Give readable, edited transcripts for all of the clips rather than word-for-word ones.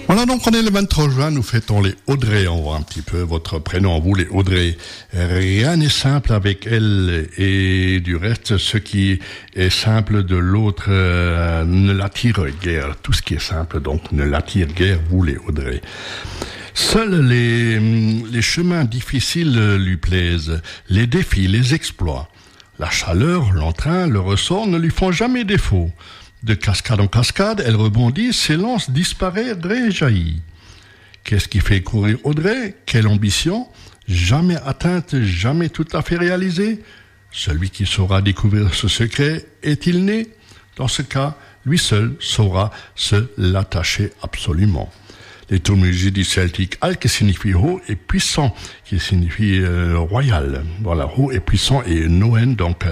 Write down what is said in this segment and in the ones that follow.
Voilà, donc on est le 23 juin, nous fêtons les Audrey. On voit un petit peu votre prénom, vous les Audrey. Rien n'est simple avec elle, et du reste, ce qui est simple de l'autre ne l'attire guère. Tout ce qui est simple, donc, ne l'attire guère, vous les Audrey. Seuls les chemins difficiles lui plaisent, les défis, les exploits. La chaleur, l'entrain, le ressort ne lui font jamais défaut. De cascade en cascade, elle rebondit, s'élance, disparaît, réjaillit. Qu'est-ce qui fait courir Audrey? Quelle ambition? Jamais atteinte, jamais tout à fait réalisée. Celui qui saura découvrir ce secret est-il né? Dans ce cas, lui seul saura se l'attacher absolument. L'étymologie du celtique al qui signifie haut et puissant, qui signifie royal. Voilà, haut et puissant, et Noën, donc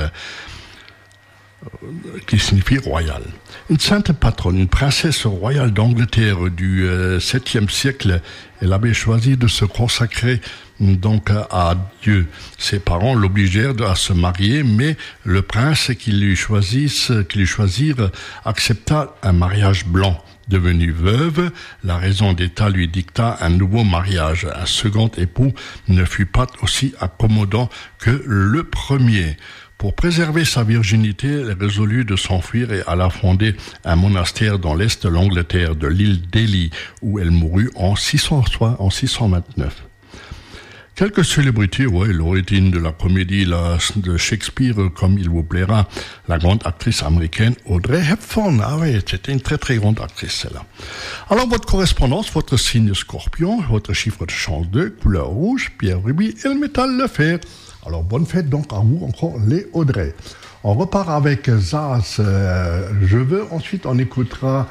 qui signifie royal. Une sainte patronne, une princesse royale d'Angleterre du 7e siècle, elle avait choisi de se consacrer donc à Dieu. Ses parents l'obligèrent à se marier, mais le prince qui lui choisirent accepta un mariage blanc. Devenue veuve, la raison d'État lui dicta un nouveau mariage. Un second époux ne fut pas aussi accommodant que le premier. Pour préserver sa virginité, elle résolut de s'enfuir et alla fonder un monastère dans l'est de l'Angleterre, de l'île d'Ely, où elle mourut en 629. Quelques célébrités, l'origine de la comédie de Shakespeare, comme il vous plaira, la grande actrice américaine Audrey Hepburn. Ah oui, c'était une très très grande actrice, celle-là. Alors, votre correspondance, votre signe Scorpion, votre chiffre de chance 2, couleur rouge, pierre rubis et le métal le fer. Alors, bonne fête donc à vous encore, les Audrey. On repart avec Zaz, Je veux. Ensuite, on écoutera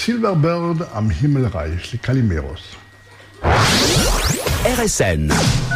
Silverbird am Himmelreich, les Calimeros. RSN.